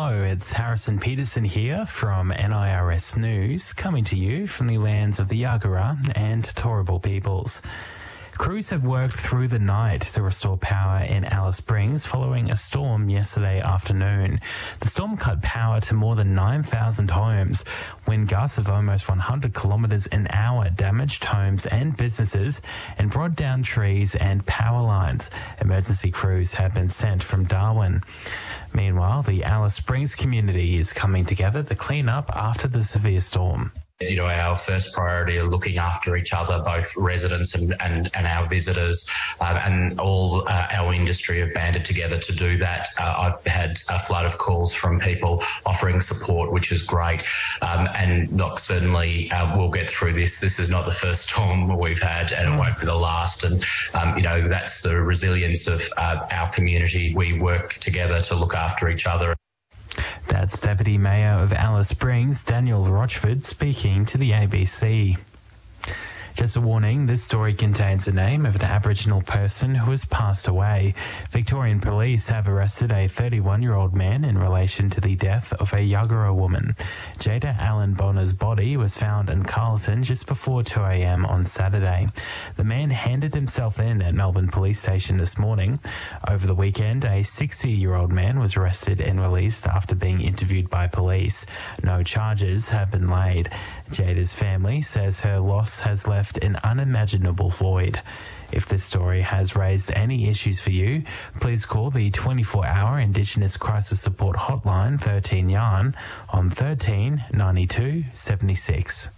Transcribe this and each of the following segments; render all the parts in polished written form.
Hello, it's Harrison Peterson here from NIRS News, coming to you from the lands of the Yagara and Turrbal peoples. Crews have worked through the night to restore power in Alice Springs following a storm yesterday afternoon. The storm cut power to more than 9,000 homes. Wind gusts of almost 100 kilometres an hour damaged homes and businesses and brought down trees and power lines. Emergency crews have been sent from Darwin. Meanwhile, the Alice Springs community is coming together to clean up after the severe storm. You know, our first priority are looking after each other, both residents and our visitors, and all our industry have banded together to do that. I've had a flood of calls from people offering support, which is great. And look, certainly we'll get through this. This is not the first storm we've had, and it won't be the last. And, you know, that's the resilience of our community. We work together to look after each other. That's Deputy Mayor of Alice Springs, Daniel Rochford, speaking to the ABC. Just a warning, this story contains the name of an Aboriginal person who has passed away. Victorian police have arrested a 31-year-old man in relation to the death of a Yagara woman. Jada Allen Bonner's body was found in Carlton just before 2 a.m. on Saturday. The man handed himself in at Melbourne Police Station this morning. Over the weekend, a 60-year-old man was arrested and released after being interviewed by police. No charges have been laid. Jada's family says her loss has left an unimaginable void. If this story has raised any issues for you, please call the 24-hour Indigenous Crisis Support Hotline 13 Yarn on 13 92 76.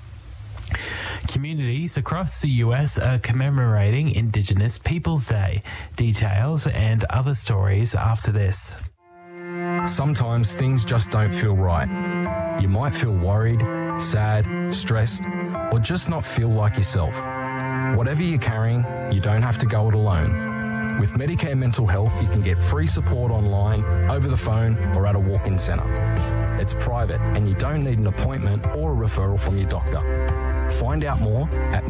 Communities across the US are commemorating Indigenous Peoples Day. Details and other stories after this. Sometimes things just don't feel right. You might feel worried, sad, stressed, or just not feel like yourself. Whatever you're carrying, you don't have to go it alone. With Medicare Mental Health, you can get free support online, over the phone, or at a walk-in centre. It's private, and you don't need an appointment or a referral from your doctor. Find out more at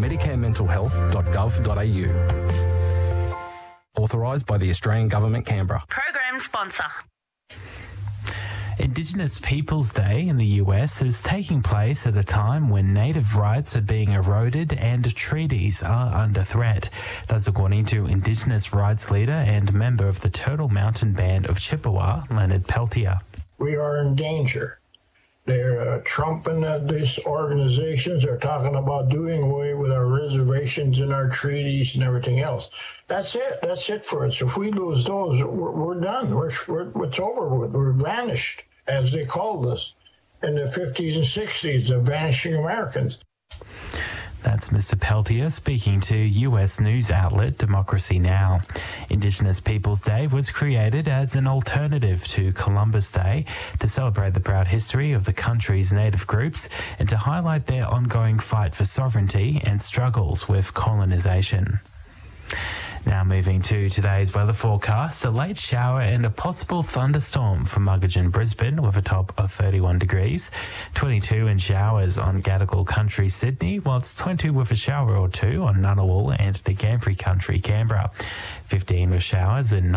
medicarementalhealth.gov.au. Authorised by the Australian Government, Canberra. Program sponsor. Indigenous Peoples Day in the US is taking place at a time when native rights are being eroded and treaties are under threat. That's according to Indigenous rights leader and member of the Turtle Mountain Band of Chippewa, Leonard Peltier. We are in danger. They're Trump and these organizations are talking about doing away with our reservations and our treaties and everything else. That's it. That's it for us. If we lose those, we're done. It's over with. We're vanished, as they called us in the 50s and 60s, the vanishing Americans. That's Mr. Peltier speaking to US news outlet Democracy Now! Indigenous Peoples Day was created as an alternative to Columbus Day to celebrate the proud history of the country's native groups and to highlight their ongoing fight for sovereignty and struggles with colonisation. Now moving to today's weather forecast, a late shower and a possible thunderstorm for Muggeridge, Brisbane with a top of 31 degrees, 22 in showers on Gadigal Country, Sydney, whilst 20 with a shower or two on Ngunnawal and the Ngambri Country, Canberra, 15 with showers in